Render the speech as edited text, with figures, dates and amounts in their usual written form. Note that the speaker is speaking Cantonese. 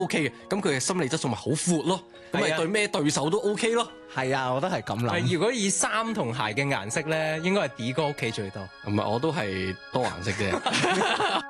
OK 嘅，咁佢嘅心理質素咪好闊咯，咁咪對咩對手都 OK 咯。 係啊，我覺得係咁諗。 如果以衫同鞋嘅顏色咧，應該係 D 哥屋企最多。 唔係，我都係多顏色啫。